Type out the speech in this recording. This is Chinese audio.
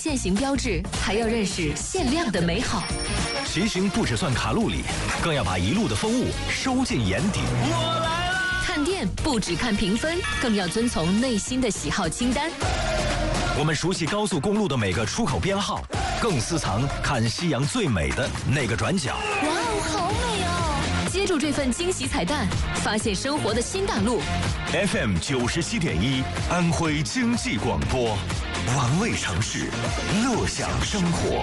限行标志，还要认识限量的美好。 骑行不只算卡路里，更要把一路的风物收进眼底。 我来了！ 看店不只看评分，更要遵从内心的喜好清单。 我们熟悉高速公路的每个出口编号，更私藏看夕阳最美的那个转角。 哇哦，好美哦！接住这份惊喜彩蛋，发现生活的新大陆。 FM 97.1，安徽经济广播，玩味城市，乐享生活。